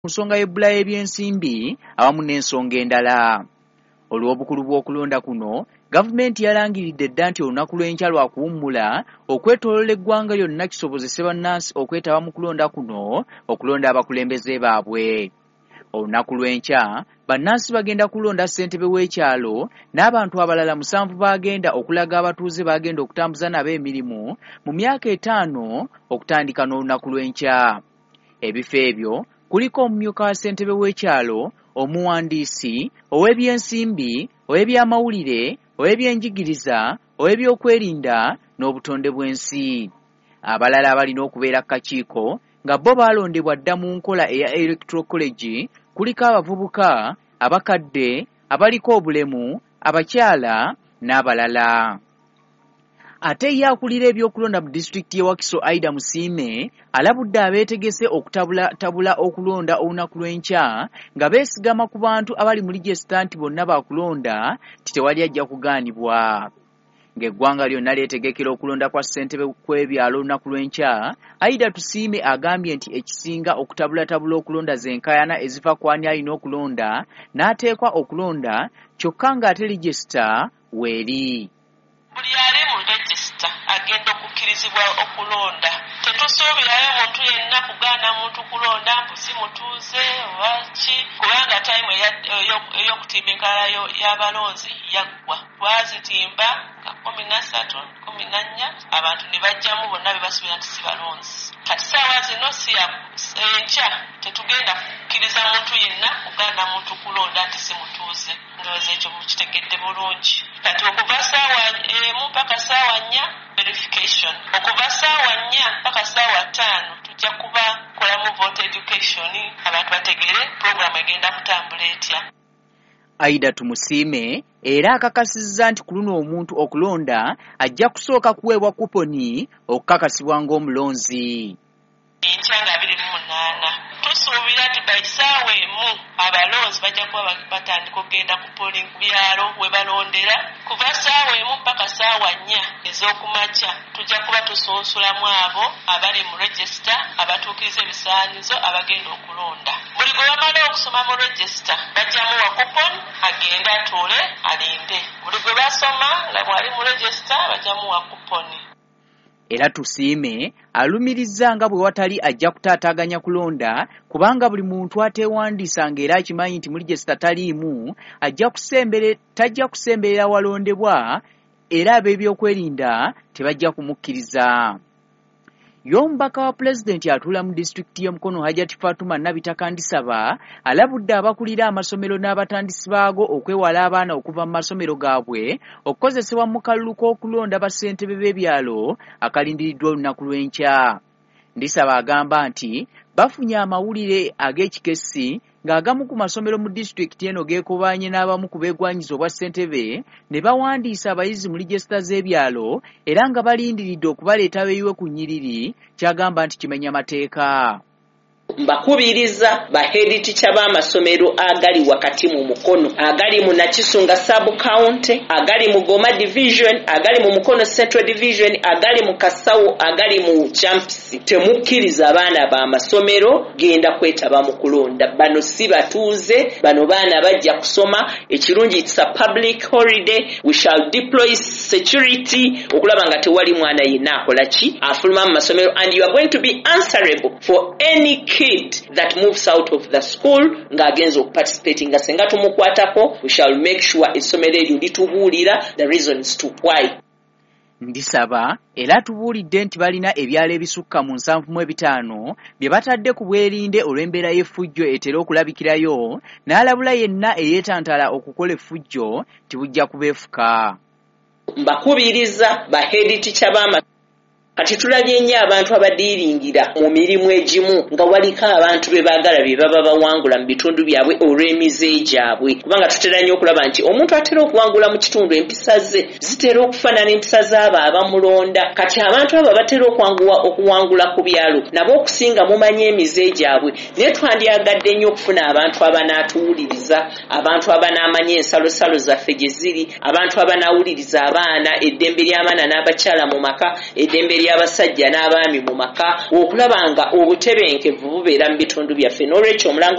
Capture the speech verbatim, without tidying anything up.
nsonga y'ebbula y'ebyensimbi awamu n'ensonga endala. Olw'obukulu bw'okulonda kuno, gavumenti yalangiridde dda nti olunaku lw'enkya lwa kuwummula okwetooloola eggwanga lyonna kisobozese bannansi okwetaba mu kulonda kuno okulonda abakulembeze baabwe. Olunaku lw'enkya, bannansi bagenda kulonda ssentebe w'ekyalo n'abantu abalala musanvu bagenda okulaga abatuuze bagenda okutambuza nabo emirimu mu myaka etaano okutandika n'olunaku lw'enkya. Ebifo ebyo kuliko omumyuka wa ssentebe w'ekyalo, omuwandiisi, ow'ebyensimbi, ow'ebyamawulire, ow'ebyenjigiriza, ow'ebyokwerinda n'obutonde bw'ensi. Abalala abalina okubeera ku kakiiko nga bo baalondebwa dda mu nkola eya Electoral College kuliko abavubuka, abakadde, abaliko obulemu, abakyala n'abalala. Ate ye akulira ebyokulonda mu disitulikiti y'e Wakiso Aida Musiime alabudde abeetegese okutabula okulonda olunaku lw'enkya nga beesigama ku bantu abali mu ligisita nti bonna baakulonda nti tewali ajja kugaanibwa. Ng'eggwanga lyonna lyetegekera okulonda kwa ssentebe kw'ebyalo olunaku lw'enkya, Aida Tusiime agambye nti ekisinga okutabulatabula okulonda z'enkaayana eziva ku ani alina okulonda n'ateekwa okulonda kyokka ng'ate ligisita weeri. Buli ali mu regisita agenda okukkirizibwa okulonda. Tetusuubirayo muntu yenna kugaana muntu kulonda mbuzi mutuuze oba ki, kubanga tayimu ey'okutimba enkalala y'abalonzi yaggwa. Twazitimba nga kumi na ssatu kumi na nnya abantu ne bajjamu bonna be basuubira nti si balonzi. Kati ssaawa zino si enkya tetugenda kukkiriza muntu yenna kugaana muntu kulonda nti si mutuuze. Ndowooza ekyo mukitegedde bulungi. Kati okuva ssaawa emu mpaka ssaawa nnya verification. Okuva ssaawa nnya mpaka ssaawa ttaano tujja kuba kolamu vote education abantu bategere program egenda kutambula etya. Aida Tumusiime era akakasizza nti ku luno omuntu okulonda ajja kusooka kuweebwa kuponi okukakasibwa ng'omulonzi. Enkya nga abiri mu munaana tusuubira nti by ssaawa emu abalonzi bajja kuba batandika okugenda ku polling byalo we balondera. Kuva ssaawa emu mpaka ssaawa nnya ez'okumakya tujja kuba tusunsulamu abo abali mu regisita abatuukiriza ebisaanizo abagenda okulonda. Buli gwe bamala okusoma mu regisita bajjamu wa kuponi agende atuule alinde. Buli gwe basoma nga bw'ali mu regisita bajjamu wa kuponi. Era Tusiime alumiriza nga bwe watali ajja kutaataaganya kulonda kubanga buli muntu ateewandiisa ng'era akimanyi nti mu ligisita taliimu ajja kusembere tajja kusemberera walondebwa era ab'ebyokwerinda tebajja kumukkiriza. Y'omubaka wa pulezidenti atuula mu disitulikiti y'e Mukono Hajati Fatuma Nabitakandisaba alabudde abakulira amasomero n'abatandisi baago okwewala abaana okuva mu masomero gaabwe okukozesebwa mu kalulu k'okulonda bassentebe b'ebyalo akalindiriddwa olunaku lw'enkya. Ndisaba agamba nti bafunye amawulire ag'ekikessi ng'agamu ku masomero mu disitulikiti eno geekobaanye n'abamu ku beegwanyiza obwa ssentebe ne bawandiisa abayizi mu ligisita z'ebyalo era nga balindiridde okubaleeta beeyiwe ku nnyiriri kyagamba nti kimenya mateeka. Mbakubiriza bahedi ticha b'amasomero agali wakati mu Mukono, agali mu Nakisunga sub county, agali mu Goma division, agali mu Mukono central division, agali mu Kasawo, agali mu Champs. Temukkiriza abaana b'amasomero genda kwetaba mu kulonda. Bano si batuuze, bano baana bajja kusoma. Ekirungi it's a public holiday. We shall deploy security okulaba nga tewali mwana yenna akola ki afuluma mu masomero, and you are going to be answerable for any kid that moves out of the school nga agenza okuparticipate nga senga tumukwatako. We shall make sure essomero eryo litubuulira the reasons to why. Ndisaba era tubuulidde nti balina ebyalo ebisukka mu nsanvu mu ebitaano bye batadde ku bwerinde olw'embeera y'effujjo etera okulabikirayo n'alabula yenna eyeetantala okukola effujjo tibujja kubeefuka. Mbakubiriza bahedi ticha b'ama kati tulabye nnyo abantu abadiiringira mu mirimu egimu nga waliko abantu be baagala bye baba bawangula mu bitundu byabwe olw'emize gyabwe, kubanga tutera nnyo okulaba nti omuntu atera okuwangula mu kitundu empisa ze zitera okufaanana empisa z'abo abamulonda. Kati abantu abo batera okwanguwa okuwangula ku byalo nabo okusinga mumanye emize gyabwe, naye twandyagadde nnyo okufuna abantu abanaatuwuliriza, abantu abanaamanya ensalosalo zaffe gye ziri, abantu abanaawuliriza abaana, eddembe ly'abaana n'abakyala mu maka, eddembe ery'abasajja n'abaami mu maka okulaba nga obutebenkevu bubeera mu bitundu byaffe n'olwekyo omulango